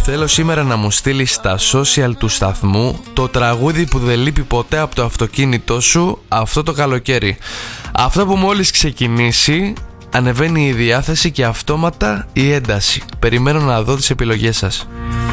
Θέλω σήμερα να μου στείλεις στα social του σταθμού το τραγούδι που δεν λείπει ποτέ από το αυτοκίνητό σου αυτό το καλοκαίρι. Αυτό που μόλις ξεκινήσει ανεβαίνει η διάθεση και αυτόματα η ένταση. Περιμένω να δω τις επιλογές σας.